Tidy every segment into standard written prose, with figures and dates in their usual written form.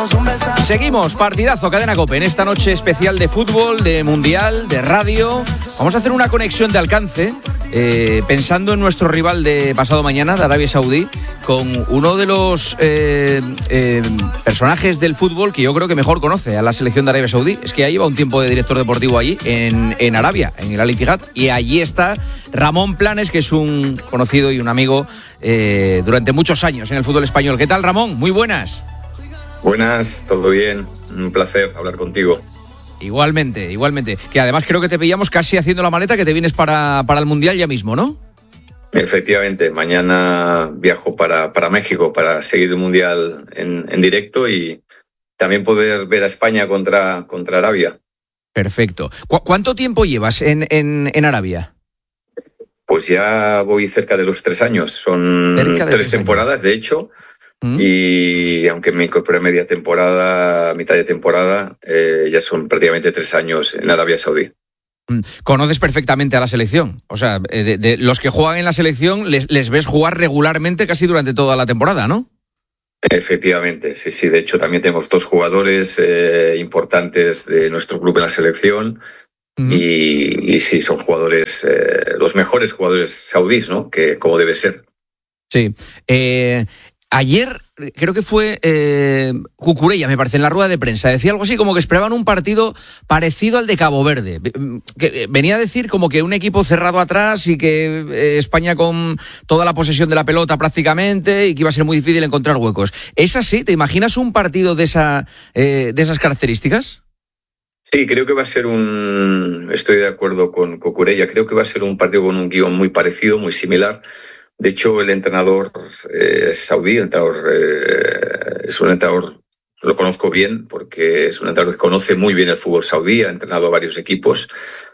Seguimos, partidazo, Cadena COPE, en esta noche especial de fútbol, de mundial, de radio. Vamos a hacer una conexión de alcance, pensando en nuestro rival de pasado mañana, de Arabia Saudí, con uno de los personajes del fútbol que yo creo que mejor conoce a la selección de Arabia Saudí. Es que ya lleva un tiempo de director deportivo allí, en Arabia, en el Al Ittihad, y allí está Ramón Planes, que es un conocido y un amigo durante muchos años en el fútbol español. ¿Qué tal, Ramón? Muy buenas. Buenas, todo bien, un placer hablar contigo. Igualmente, que además creo que te pillamos casi haciendo la maleta, que te vienes para el Mundial ya mismo, ¿no? Efectivamente, mañana viajo para México para seguir el Mundial en directo y también poder ver a España contra Arabia. Perfecto. ¿Cuánto tiempo llevas en Arabia? Pues ya voy cerca de los 3 años, son 3 temporadas de hecho. Y aunque me incorporé mitad de temporada, ya son prácticamente 3 años en Arabia Saudí. Conoces perfectamente a la selección. O sea, de los que juegan en la selección, les ves jugar regularmente casi durante toda la temporada, ¿no? Efectivamente, sí. De hecho, también tenemos 2 jugadores importantes de nuestro club en la selección. Y sí, son jugadores, los mejores jugadores saudíes, ¿no? Que como debe ser. Sí. Ayer creo que fue Cucurella, me parece, en la rueda de prensa, decía algo así como que esperaban un partido parecido al de Cabo Verde, que venía a decir como que un equipo cerrado atrás y que España con toda la posesión de la pelota prácticamente y que iba a ser muy difícil encontrar huecos. ¿Es así? ¿Te imaginas un partido de esas características? Sí, creo que va a ser estoy de acuerdo con Cucurella, creo que va a ser un partido con un guión muy parecido, muy similar. De hecho, el entrenador saudí, es un entrenador, lo conozco bien, porque es un entrenador que conoce muy bien el fútbol saudí, ha entrenado a varios equipos,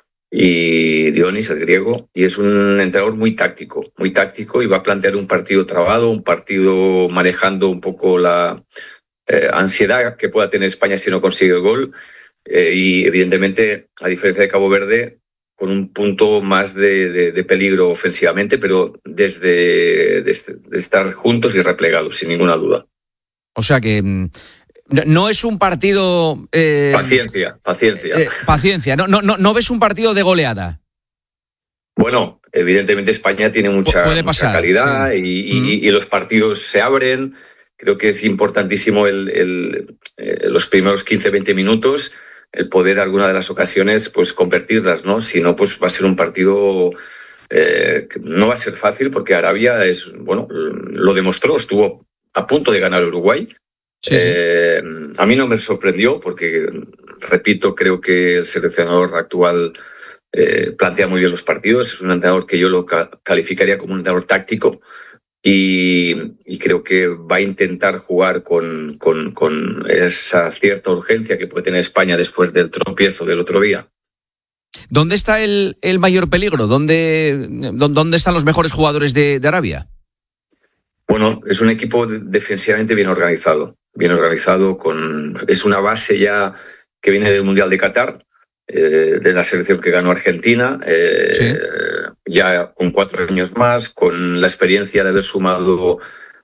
y Dionis, el griego, y es un entrenador muy táctico, y va a plantear un partido trabado, un partido manejando un poco la ansiedad que pueda tener España si no consigue el gol, y evidentemente, a diferencia de Cabo Verde, con un punto más de peligro ofensivamente, pero desde estar juntos y replegados, sin ninguna duda. O sea que no es un partido... Paciencia. Paciencia, no ves un partido de goleada. Bueno, evidentemente España tiene mucha calidad, sí. y los partidos se abren. Creo que es importantísimo los primeros 15-20 minutos, el poder alguna de las ocasiones pues convertirlas, ¿no? Si no, pues va a ser un partido que no va a ser fácil, porque Arabia lo demostró, estuvo a punto de ganar Uruguay. Sí. A mí no me sorprendió porque, repito, creo que el seleccionador actual plantea muy bien los partidos, es un entrenador que yo lo calificaría como un entrenador táctico. Y creo que va a intentar jugar con esa cierta urgencia que puede tener España después del tropiezo del otro día. ¿Dónde está el mayor peligro? ¿Dónde están los mejores jugadores de Arabia? Bueno, es un equipo defensivamente bien organizado, es una base ya que viene del Mundial de Qatar, de la selección que ganó Argentina, sí. Ya con 4 años más, con la experiencia de haber sumado.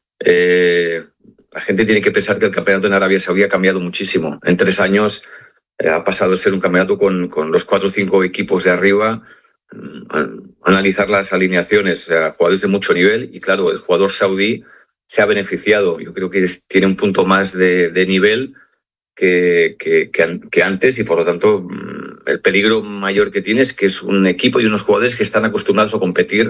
La gente tiene que pensar que el campeonato en Arabia Saudí ha cambiado muchísimo. En 3 años ha pasado de ser un campeonato con los 4 o 5 equipos de arriba, analizar las alineaciones, jugadores de mucho nivel, y claro, el jugador saudí se ha beneficiado. Yo creo que tiene un punto más de nivel que antes, y por lo tanto el peligro mayor que tiene es que es un equipo y unos jugadores que están acostumbrados a competir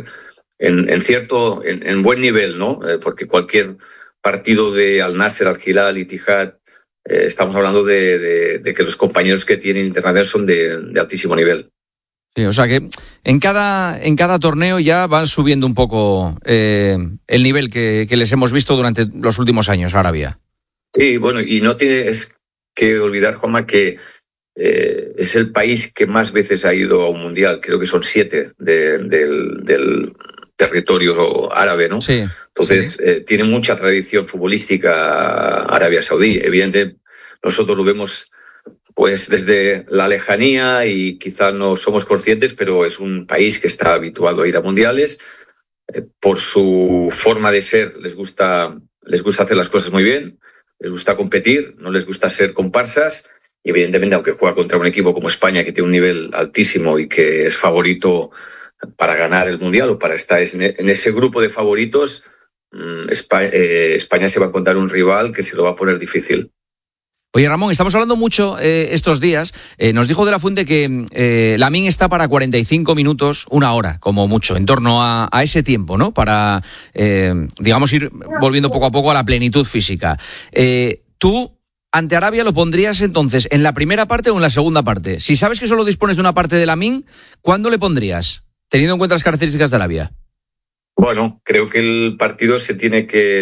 en buen nivel, ¿no? Porque cualquier partido de Al Nasser, Al Hilal, Al Ittihad, estamos hablando de que los compañeros que tienen internacionales son de altísimo nivel. Sí, o sea que en cada torneo ya van subiendo un poco el nivel que les hemos visto durante los últimos años, Arabia. Sí, bueno, y no tienes que olvidar, Juanma, que es el país que más veces ha ido a un mundial. Creo que son 7 del territorio árabe, ¿no? Sí. Entonces, sí. Tiene mucha tradición futbolística Arabia Saudí. Evidentemente, nosotros lo vemos pues desde la lejanía y quizá no somos conscientes, pero es un país que está habituado a ir a mundiales. Por su forma de ser, les gusta hacer las cosas muy bien. les gusta competir, no les gusta ser comparsas. Y evidentemente, aunque juega contra un equipo como España, que tiene un nivel altísimo y que es favorito para ganar el Mundial o para estar en ese grupo de favoritos, España se va a encontrar un rival que se lo va a poner difícil. Oye, Ramón, estamos hablando mucho estos días. Nos dijo De la Fuente que Lamine está para 45 minutos, una hora, como mucho, en torno a ese tiempo, ¿no? Para, digamos, ir volviendo poco a poco a la plenitud física. ¿Tú ante Arabia lo pondrías entonces en la primera parte o en la segunda parte? Si sabes que solo dispones de una parte de Lamine, ¿cuándo le pondrías, teniendo en cuenta las características de Arabia? Bueno, creo que el partido se tiene que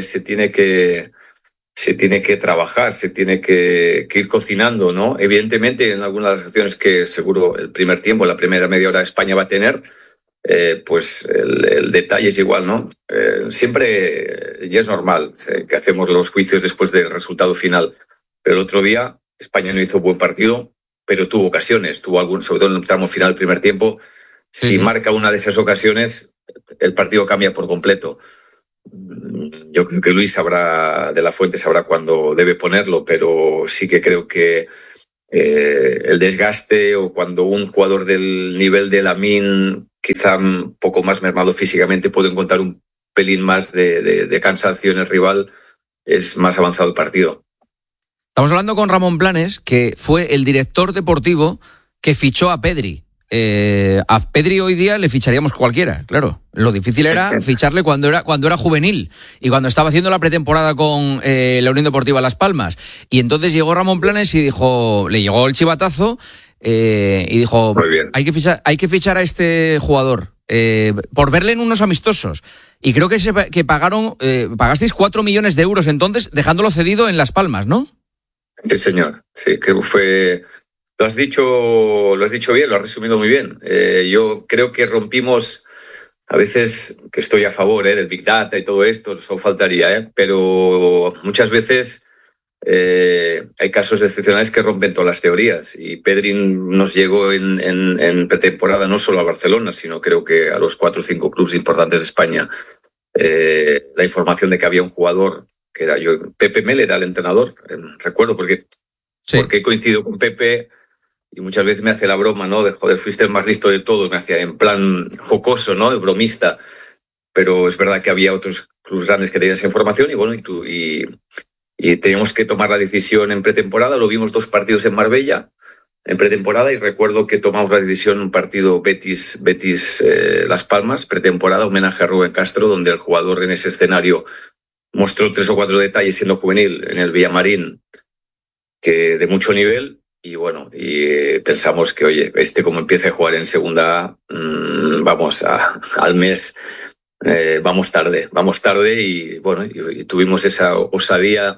trabajar, se tiene que ir cocinando, ¿no? Evidentemente, en algunas de las acciones que seguro el primer tiempo, la primera media hora España va a tener, pues el detalle es igual, ¿no? Siempre, y es normal, que hacemos los juicios después del resultado final. Pero el otro día España no hizo buen partido, pero tuvo ocasiones, tuvo algún, sobre todo en el tramo final del primer tiempo. Si marca una de esas ocasiones, el partido cambia por completo. Yo creo que Luis de la Fuente sabrá cuándo debe ponerlo, pero sí que creo que el desgaste o cuando un jugador del nivel de Lamine, quizá un poco más mermado físicamente, puede encontrar un pelín más de cansancio en el rival, es más avanzado el partido. Estamos hablando con Ramón Planes, que fue el director deportivo que fichó a Pedri. A Pedri hoy día le ficharíamos cualquiera, claro. Lo difícil era ficharle cuando era juvenil y cuando estaba haciendo la pretemporada con la Unión Deportiva Las Palmas. Y entonces llegó Ramón Planes y le llegó el chivatazo y dijo, hay que fichar a este jugador por verle en unos amistosos. Y creo que pagasteis 4 millones de euros entonces, dejándolo cedido en Las Palmas, ¿no? Sí, señor. Sí, que fue... Lo has dicho bien, lo has resumido muy bien. Yo creo que rompimos, a veces que estoy a favor del Big Data y todo esto, eso faltaría, pero muchas veces hay casos excepcionales que rompen todas las teorías. Y Pedri nos llegó en pretemporada no solo a Barcelona, sino creo que a los 4 o 5 clubes importantes de España. La información de que había un jugador que era Pepe Mel era el entrenador, recuerdo, porque he coincidido con Pepe. Y muchas veces me hace la broma, ¿no? De joder, fuiste el más listo de todos, me hacía en plan jocoso, ¿no? Bromista. Pero es verdad que había otros clubes grandes que tenían esa información y bueno, y teníamos que tomar la decisión en pretemporada. Lo vimos 2 partidos en Marbella en pretemporada y recuerdo que tomamos la decisión en un partido Betis Las Palmas, pretemporada, homenaje a Rubén Castro, donde el jugador en ese escenario mostró 3 o 4 detalles siendo juvenil en el Villamarín, que de mucho nivel. Y bueno, pensamos que, oye, como empiece a jugar en segunda A, vamos al mes, vamos tarde y bueno, y tuvimos esa osadía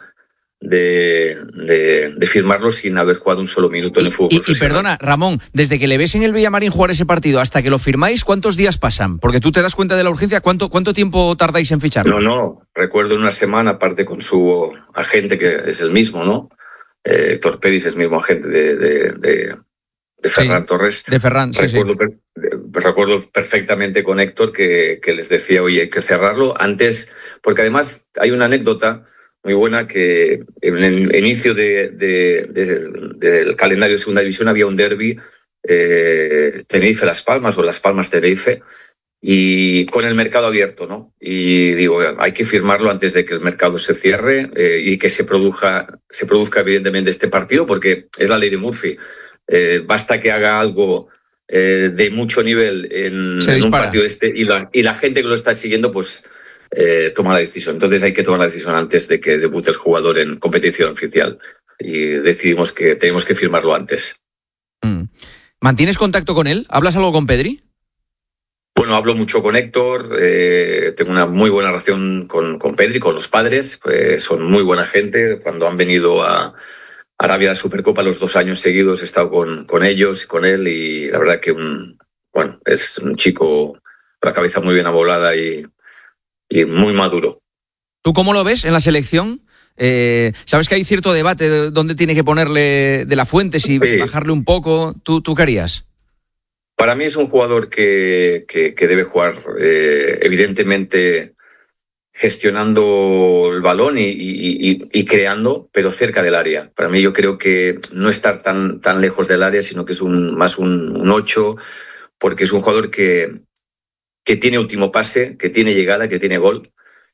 de firmarlo sin haber jugado un solo minuto en el fútbol profesional. Y perdona, Ramón, desde que le ves en el Villamarín jugar ese partido hasta que lo firmáis, ¿cuántos días pasan? Porque tú te das cuenta de la urgencia, ¿cuánto tiempo tardáis en ficharlo? No, recuerdo una semana, aparte con su agente, que es el mismo, ¿no? Héctor Peris es mismo agente de Ferran Torres. De Ferran, recuerdo perfectamente con Héctor que les decía, oye, hay que cerrarlo antes, porque además hay una anécdota muy buena que en el inicio del calendario de segunda división había un derbi Tenerife-Las Palmas o Las Palmas-Tenerife, y con el mercado abierto, ¿no? Y digo, hay que firmarlo antes de que el mercado se cierre y que se produzca evidentemente este partido, porque es la ley de Murphy. Basta que haga algo de mucho nivel en un partido y la gente que lo está siguiendo, pues toma la decisión. Entonces hay que tomar la decisión antes de que debute el jugador en competición oficial. Y decidimos que tenemos que firmarlo antes. ¿Mantienes contacto con él? ¿Hablas algo con Pedri? Bueno, hablo mucho con Héctor, tengo una muy buena relación con Pedri, con los padres, pues son muy buena gente. Cuando han venido a Arabia a la Supercopa los 2 años seguidos he estado con ellos y con él, y la verdad que es un chico con la cabeza muy bien amoblada y muy maduro. ¿Tú cómo lo ves en la selección? Sabes que hay cierto debate de dónde tiene que ponerle De la Fuente, si bajarle un poco. ¿Tú qué harías? Para mí es un jugador que debe jugar, evidentemente, gestionando el balón y creando, pero cerca del área. Para mí yo creo que no estar tan lejos del área, sino que es más un 8, porque es un jugador que tiene último pase, que tiene llegada, que tiene gol.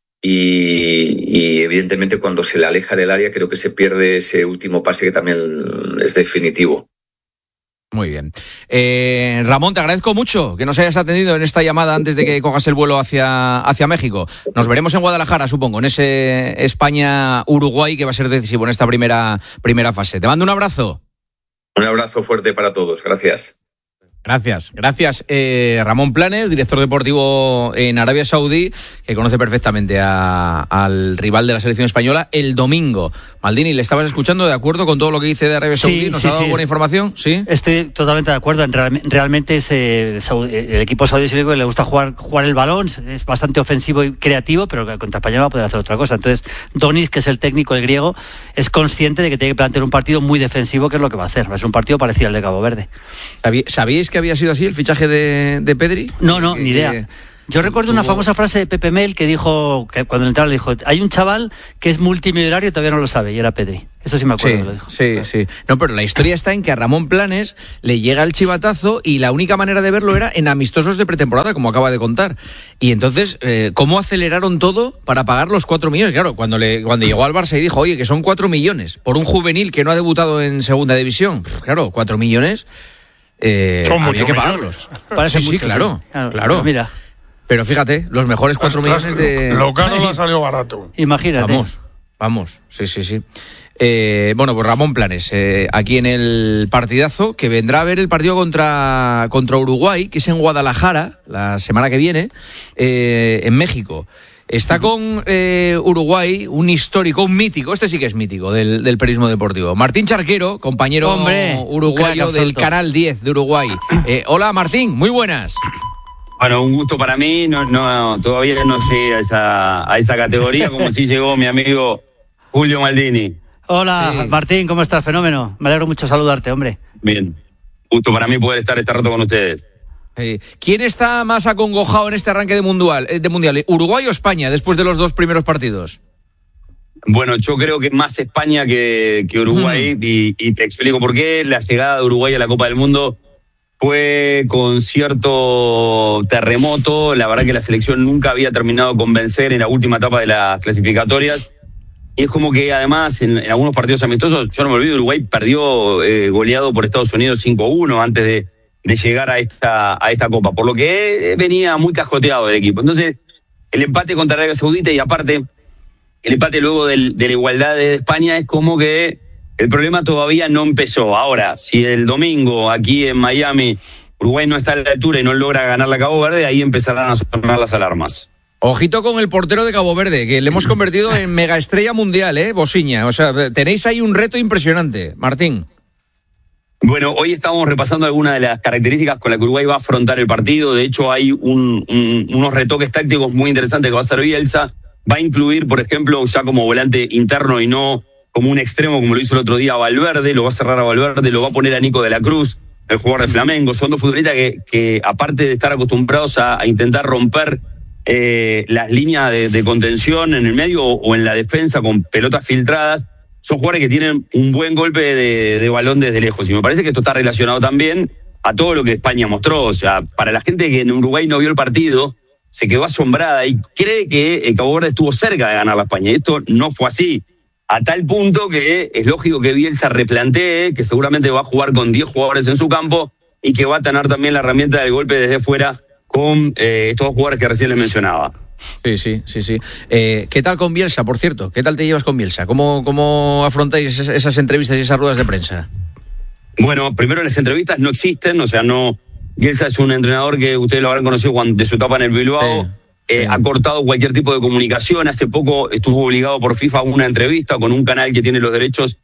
Y evidentemente cuando se le aleja del área creo que se pierde ese último pase que también es definitivo. Muy bien. Ramón, te agradezco mucho que nos hayas atendido en esta llamada antes de que cojas el vuelo hacia México. Nos veremos en Guadalajara, supongo, en ese España-Uruguay que va a ser decisivo en esta primera fase. Te mando un abrazo. Un abrazo fuerte para todos. Gracias. Gracias. Ramón Planes, director deportivo en Arabia Saudí, que conoce perfectamente al rival de la selección española el domingo. Maldini, ¿le estabas escuchando de acuerdo con todo lo que dice de Arabia Saudí? ¿Nos ha dado buena información? Sí. Estoy totalmente de acuerdo. Realmente el equipo saudí es el único que le gusta jugar el balón, es bastante ofensivo y creativo, pero contra España va a poder hacer otra cosa. Entonces, Donis, que es el técnico, el griego, es consciente de que tiene que plantear un partido muy defensivo, que es lo que va a hacer. Va a ser un partido parecido al de Cabo Verde. ¿Sabíais que había sido así el fichaje de Pedri? No, ni idea. Yo recuerdo una famosa frase de Pepe Mel que dijo, que cuando entraron le dijo, hay un chaval que es multimillonario y todavía no lo sabe, y era Pedri. Eso sí me acuerdo que lo dijo. Sí. No, pero la historia está en que a Ramón Planes le llega el chivatazo y la única manera de verlo era en amistosos de pretemporada, como acaba de contar. Y entonces, ¿cómo aceleraron todo para pagar los 4 millones? Claro, cuando llegó al Barça y dijo, oye, que son 4 millones por un juvenil que no ha debutado en segunda división. Claro, 4 millones... había que pagarlos. Parece sí, mucho, claro. Pero mira. Pero fíjate, los mejores 4 millones de... Lo caro le ha salido barato. Imagínate. Vamos. Sí. Bueno, pues Ramón Planes, aquí en el partidazo, que vendrá a ver el partido contra Uruguay, que es en Guadalajara, la semana que viene, en México. Está con Uruguay un histórico, un mítico, este sí que es mítico del periodismo deportivo. Martín Charquero, compañero uruguayo del Canal 10 de Uruguay. Hola Martín, muy buenas. Bueno, un gusto para mí, todavía no llegué a esa categoría, como sí llegó mi amigo Julio Maldini. Hola Martín, ¿cómo estás? Fenómeno. Me alegro mucho saludarte, hombre. Bien, gusto para mí poder estar este rato con ustedes. ¿Quién está más acongojado en este arranque de mundial? ¿Uruguay o España después de los 2 primeros partidos? Bueno, yo creo que más España que Uruguay y te explico por qué. La llegada de Uruguay a la Copa del Mundo fue con cierto terremoto. La verdad que la selección nunca había terminado de convencer en la última etapa de las clasificatorias. Y es como que además en algunos partidos amistosos, yo no me olvido, Uruguay perdió goleado por Estados Unidos 5-1 antes de llegar a esta Copa, por lo que venía muy cascoteado el equipo. Entonces, el empate contra Arabia Saudita y aparte el empate luego de la igualdad de España es como que el problema todavía no empezó. Ahora, si el domingo aquí en Miami Uruguay no está a la altura y no logra ganar la Cabo Verde, ahí empezarán a sonar las alarmas. Ojito con el portero de Cabo Verde, que le hemos convertido en megaestrella mundial, Bosiña. O sea, tenéis ahí un reto impresionante, Martín. Bueno, hoy estamos repasando algunas de las características con las que Uruguay va a afrontar el partido. De hecho, hay unos retoques tácticos muy interesantes que va a hacer Bielsa. Va a incluir, por ejemplo, ya como volante interno y no como un extremo, como lo hizo el otro día Valverde. Lo va a cerrar a Valverde, lo va a poner a Nico de la Cruz, el jugador de Flamengo. Son 2 futbolistas que aparte de estar acostumbrados a intentar romper las líneas de contención en el medio o en la defensa con pelotas filtradas, son jugadores que tienen un buen golpe de balón desde lejos. Y me parece que esto está relacionado también a todo lo que España mostró. O sea, para la gente que en Uruguay no vio el partido, se quedó asombrada y cree que Cabo Verde estuvo cerca de ganar la España. Y esto no fue así. A tal punto que es lógico que Bielsa replantee, que seguramente va a jugar con 10 jugadores en su campo y que va a tener también la herramienta del golpe desde fuera con estos jugadores que recién les mencionaba. Sí. ¿Qué tal con Bielsa, por cierto? ¿Qué tal te llevas con Bielsa? ¿Cómo afrontáis esas entrevistas y esas ruedas de prensa? Bueno, primero las entrevistas no existen, o sea, no. Bielsa es un entrenador que ustedes lo habrán conocido de su etapa en el Bilbao. Sí. Ha cortado cualquier tipo de comunicación. Hace poco estuvo obligado por FIFA a una entrevista con un canal que tiene los derechos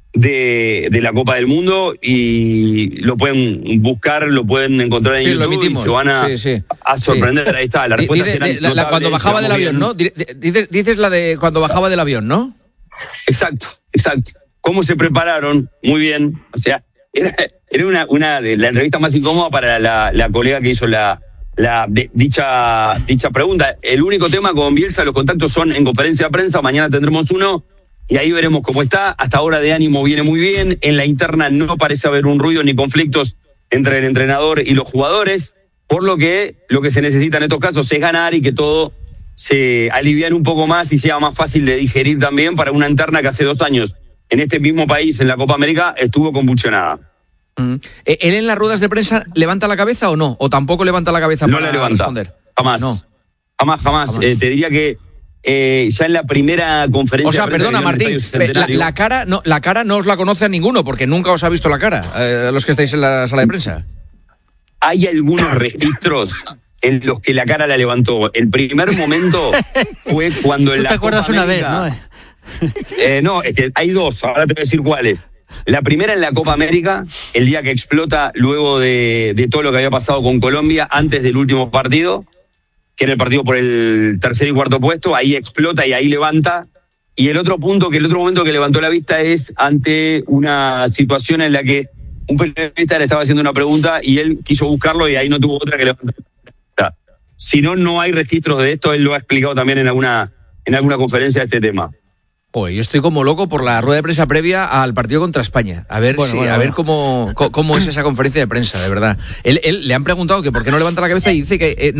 de la Copa del Mundo y lo pueden buscar, lo pueden encontrar en YouTube y se van a sorprender. Sí. Ahí está, la respuesta cuando bajaba del avión, ¿no? Dices la de cuando bajaba del avión, ¿no? Exacto. ¿Cómo se prepararon? Muy bien. O sea, era una de la entrevista más incómoda para la colega que hizo la dicha pregunta. El único tema con Bielsa, los contactos son en conferencia de prensa, mañana tendremos uno y ahí veremos cómo está. Hasta ahora de ánimo viene muy bien, en la interna no parece haber un ruido ni conflictos entre el entrenador y los jugadores, por lo que se necesita en estos casos es ganar y que todo se aliviane un poco más y sea más fácil de digerir también para una interna que hace 2 años en este mismo país, en la Copa América, estuvo convulsionada. ¿Él en las ruedas de prensa levanta la cabeza o no? ¿O tampoco levanta la cabeza no para la levanta, responder? Jamás. No. Jamás. Te diría que ya en la primera conferencia... O sea, perdona, Martín, la cara no os la conoce a ninguno, porque nunca os ha visto la cara, los que estáis en la sala de prensa. Hay algunos registros en los que la cara la levantó. El primer momento fue cuando en la Copa América... ¿Tú te acuerdas una vez, no? No, hay 2, ahora te voy a decir cuáles. La primera en la Copa América, el día que explota luego de todo lo que había pasado con Colombia antes del último partido, que era el partido por el 3er y 4º puesto, ahí explota y ahí levanta. Y el otro momento que levantó la vista es ante una situación en la que un periodista le estaba haciendo una pregunta y él quiso buscarlo y ahí no tuvo otra que levantar. Si no hay registros de esto, él lo ha explicado también en alguna conferencia de este tema. Oye, yo estoy como loco por la rueda de prensa previa al partido contra España. A ver ver cómo es esa conferencia de prensa, de verdad. Él le han preguntado que por qué no levanta la cabeza y dice que